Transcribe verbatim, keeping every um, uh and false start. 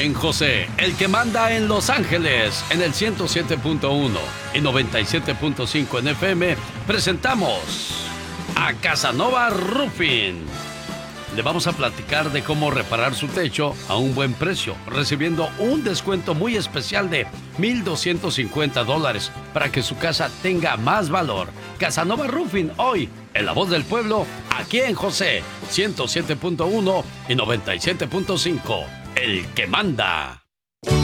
en José, el que manda en Los Ángeles, en el ciento siete punto uno y noventa y siete punto cinco en F M, presentamos a Casanova Roofing. Le vamos a platicar de cómo reparar su techo a un buen precio, recibiendo un descuento muy especial de mil doscientos cincuenta dólares para que su casa tenga más valor. Casanova Roofing, hoy, en La Voz del Pueblo, aquí en José, ciento siete punto uno y noventa y siete punto cinco. El que manda.